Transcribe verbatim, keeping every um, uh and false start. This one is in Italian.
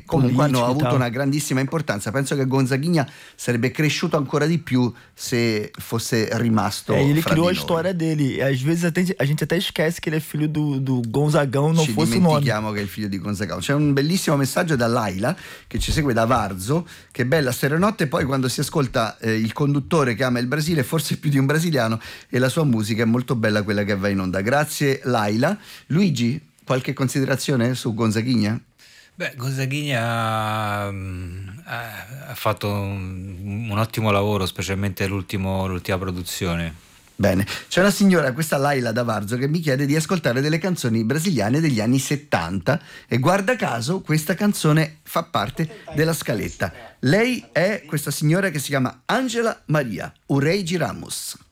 comunque político hanno e avuto tal. una grandissima importanza. Penso che Gonzaghigna sarebbe cresciuto ancora di più se fosse rimasto É, ele fra criou a di noi. história dele. E às vezes até- a gente até esquece que ele é filho do, do Gonzagão, não Ci fosse o nome. dimentichiamo che è il figlio di Gonzaga. C'è un bellissimo messaggio da Laila che ci segue da Varzo. Che bella stereonotte. Poi quando si ascolta eh, il conduttore che ama il Brasile, forse più di un brasiliano, e la sua musica è molto bella quella che va in onda. Grazie Laila. Luigi, qualche considerazione su Gonzaghigna? Beh, Gonzaghigna mm, ha, ha fatto un, un ottimo lavoro, specialmente l'ultimo, l'ultima produzione. Bene, c'è una signora, questa Laila da Varzo, che mi chiede di ascoltare delle canzoni brasiliane degli anni settanta e guarda caso questa canzone fa parte della scaletta. Lei è questa signora che si chiama Angela Maria, Urei Ramos.